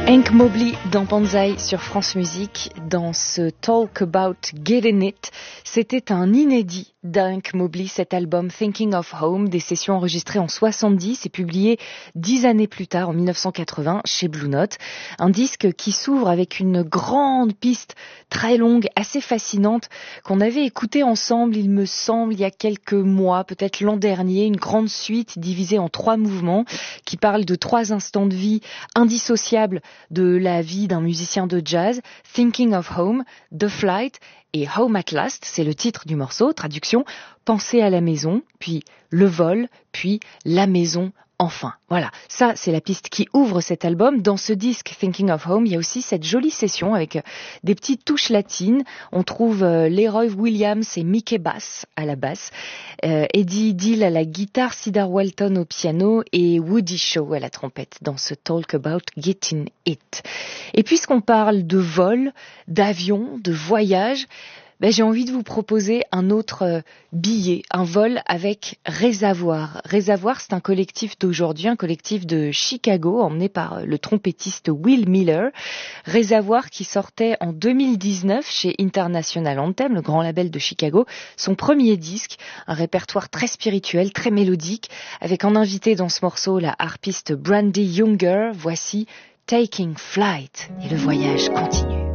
Hank Mobley dans Banzai sur France Musique, dans ce Talk About Getting It, c'était un inédit d'Hank Mobley, cet album Thinking of Home, des sessions enregistrées en 70 et publiées 10 années plus tard, en 1980, chez Blue Note. Un disque qui s'ouvre avec une grande piste très longue, assez fascinante, qu'on avait écoutée ensemble, il me semble, il y a quelques mois, peut-être l'an dernier, une grande suite divisée en 3 mouvements qui parle de 3 instants de vie indissociables de la vie d'un musicien de jazz, Thinking of Home, The Flight et Home at Last, c'est le titre du morceau, traduction, penser à la maison, puis le vol, puis la maison enfin. Voilà, ça c'est la piste qui ouvre cet album. Dans ce disque Thinking of Home, il y a aussi cette jolie session avec des petites touches latines. On trouve Leroy Williams et Mickey Bass à la basse, Eddie Dill à la guitare, Cedar Walton au piano et Woody Shaw à la trompette dans ce Talk About Getting It. Et puisqu'on parle de vol, d'avion, de voyage, j'ai envie de vous proposer un autre billet, un vol avec Réservoir. Réservoir, c'est un collectif d'aujourd'hui, un collectif de Chicago, emmené par le trompettiste Will Miller. Réservoir qui sortait en 2019 chez International Anthem, le grand label de Chicago, son premier disque, un répertoire très spirituel, très mélodique, avec en invité dans ce morceau la harpiste Brandy Younger. Voici Taking Flight, et le voyage continue.